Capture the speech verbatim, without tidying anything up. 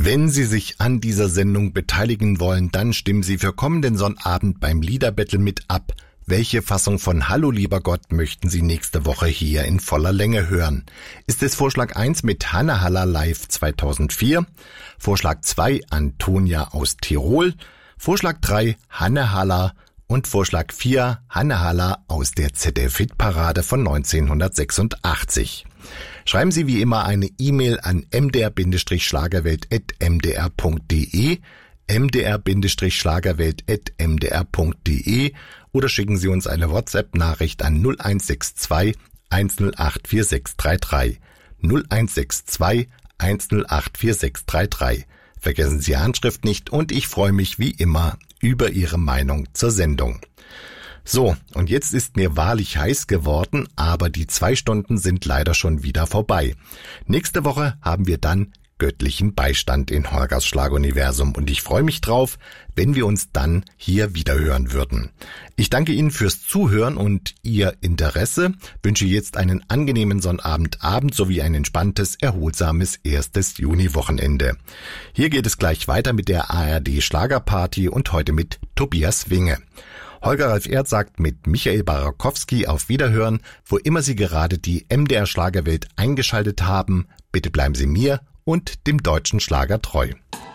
Wenn Sie sich an dieser Sendung beteiligen wollen, dann stimmen Sie für kommenden Sonnabend beim Liederbattle mit ab. Welche Fassung von Hallo lieber Gott möchten Sie nächste Woche hier in voller Länge hören? Ist es Vorschlag eins mit Hanne Haller live zweitausendvier, Vorschlag zwei Antonia aus Tirol, Vorschlag drei Hanne Haller und Vorschlag vier Hanne Haller aus der Z D F-Hitparade von neunzehnhundertsechsundachtzig. Schreiben Sie wie immer eine E-Mail an m d r schlagerwelt at m d r punkt d e, m d r schlagerwelt at m d r punkt d e oder schicken Sie uns eine WhatsApp-Nachricht an null eins sechs zwei eins null acht vier sechs drei drei, null eins sechs zwei eins null acht vier sechs drei drei. Vergessen Sie Handschrift nicht und ich freue mich wie immer über Ihre Meinung zur Sendung. So, und jetzt ist mir wahrlich heiß geworden, aber die zwei Stunden sind leider schon wieder vorbei. Nächste Woche haben wir dann göttlichen Beistand in Holgers Schlaguniversum und ich freue mich drauf, wenn wir uns dann hier wieder hören würden. Ich danke Ihnen fürs Zuhören und Ihr Interesse, wünsche jetzt einen angenehmen Sonnabendabend sowie ein entspanntes, erholsames erstes Juni-Wochenende. Hier geht es gleich weiter mit der A R D Schlagerparty und heute mit Tobias Winge. Holger Ralf Erd sagt mit Michael Barakowski auf Wiederhören, wo immer Sie gerade die M D R Schlagerwelt eingeschaltet haben. Bitte bleiben Sie mir und dem deutschen Schlager treu.